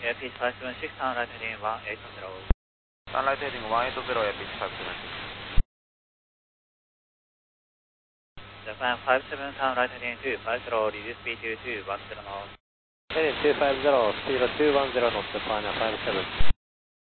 Pitch 576, turn right heading 180. Turn right heading 180, Air Pitch 576. Japan 57, turn right heading 250, reduce speed to 210 knots. Heading 250, speed of 210 knots, Japan 57.